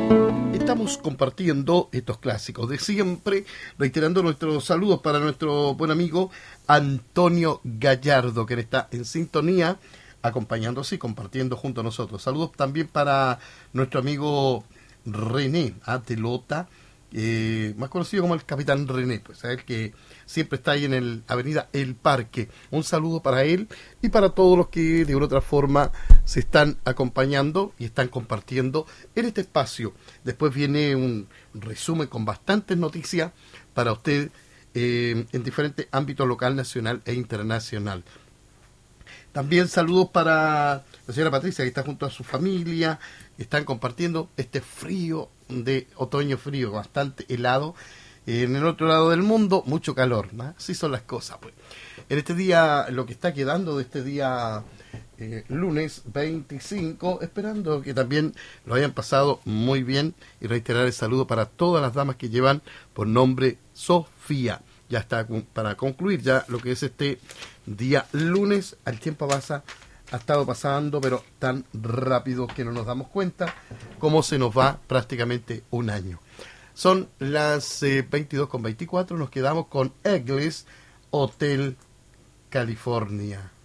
Estamos compartiendo estos clásicos de siempre, reiterando nuestros saludos para nuestro buen amigo Antonio Gallardo, que está en sintonía, acompañándose y compartiendo junto a nosotros. Saludos también para nuestro amigo René Atelota, más conocido como el Capitán René, pues el que siempre está ahí en el Avenida El Parque. Un saludo para él y para todos los que de una u otra forma se están acompañando y están compartiendo en este espacio. Después viene un resumen con bastantes noticias para usted en diferentes ámbitos local, nacional e internacional. También saludos para la señora Patricia, que está junto a su familia, están compartiendo este frío de otoño frío, bastante helado. En el otro lado del mundo, mucho calor, ¿no? Así son las cosas, pues. En este día, lo que está quedando de este día lunes 25, esperando que también lo hayan pasado muy bien y reiterar el saludo para todas las damas que llevan por nombre Sofía. Ya está para concluir ya lo que es este día lunes. El tiempo pasa, ha estado pasando, pero tan rápido que no nos damos cuenta cómo se nos va prácticamente un año. Son las 22:24, nos quedamos con Eagles Hotel California.